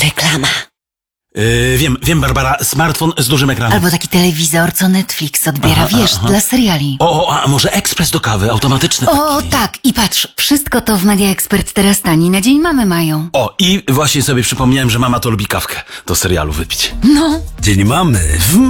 Reklama. Wiem, Barbara, smartfon z dużym ekranem. Albo taki telewizor, co Netflix odbiera, dla seriali. A może ekspres do kawy, automatyczny O, taki. tak. I patrz, wszystko to w Media Expert teraz taniej na Dzień Mamy mają. I właśnie sobie przypomniałem, że mama to lubi kawkę do serialu wypić. No. Dzień Mamy w